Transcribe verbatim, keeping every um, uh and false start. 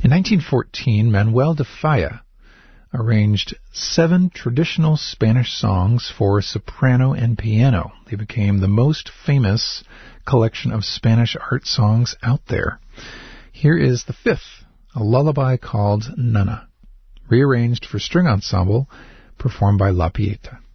In nineteen fourteen, Manuel de Falla arranged seven traditional Spanish songs for soprano and piano. They became the most famous collection of Spanish art songs out there. Here is the fifth, a lullaby called Nana, rearranged for string ensemble, performed by La Pieta.